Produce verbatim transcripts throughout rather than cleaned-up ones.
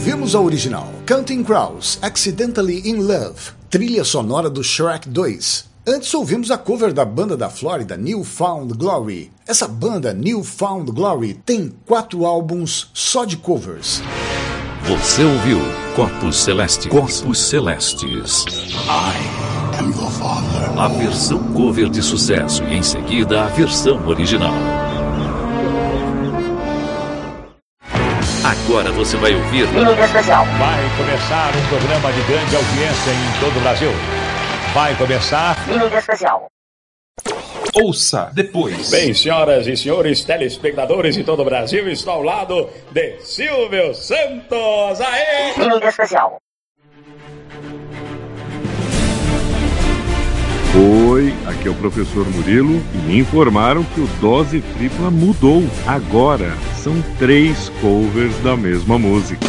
Ouvimos a original Counting Crows, Accidentally in Love, trilha sonora do Shrek dois. Antes ouvimos a cover da banda da Flórida New Found Glory. Essa banda New Found Glory tem quatro álbuns só de covers. Você ouviu Corpos Celestes. Corpos Celestes. I am your father. A versão cover de sucesso e em seguida a versão original. Agora você vai ouvir Mídia Especial. Vai começar um programa de grande audiência em todo o Brasil. Vai começar Mídia Especial. Ouça depois. Bem, senhoras e senhores telespectadores de todo o Brasil, estou ao lado de Silvio Santos. Aê! Mídia Especial. Oi, aqui é o professor Murilo e me informaram que o Dose Tripla mudou. Agora são três covers da mesma música.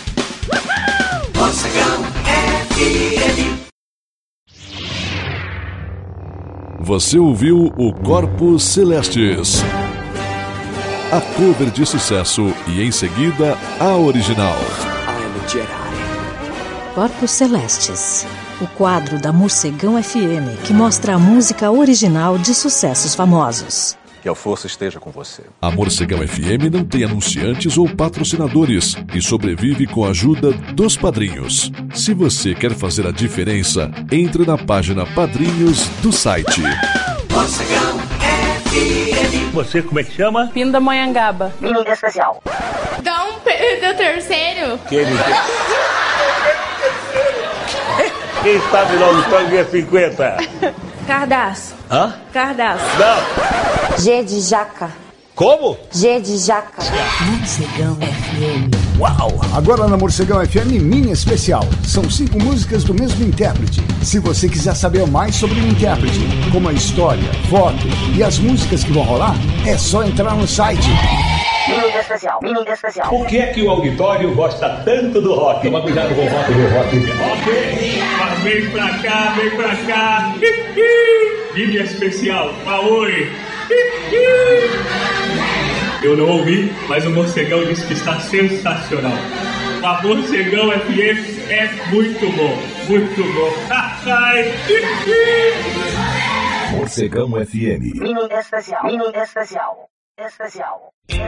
Você ouviu o Corpos Celestes, a cover de sucesso e em seguida a original. Corpos Celestes, o quadro da Morcegão F M que mostra a música original de sucessos famosos. Que a força esteja com você. A Morcegão F M não tem anunciantes ou patrocinadores e sobrevive com a ajuda dos padrinhos. Se você quer fazer a diferença, entre na página Padrinhos do site. Morcegão F M. Você como é que chama? Pindamonhangaba. Mídia Especial. Dá um perdeu terceiro. Quem, Quem sabe lá no tango é cinquenta? Cardaço. Hã? Cardaço. Não. G de jaca. Como? G de jaca. Morcegão F M. Uau! Agora na Morcegão F M Mini Especial. São cinco músicas do mesmo intérprete. Se você quiser saber mais sobre o intérprete, como a história, foto e as músicas que vão rolar, é só entrar no site. Mídia Especial. Mídia Especial. Por que é que o auditório gosta tanto do rock? Toma cuidado com o rock do rock. Ok, mas vem pra cá, vem pra cá. Mídia Especial, Maui. Eu não ouvi, mas o Morcegão disse que está sensacional. A Morcegão F M é muito bom, muito bom. Morcegão F M. Mídia Especial. Mídia Especial. Especial.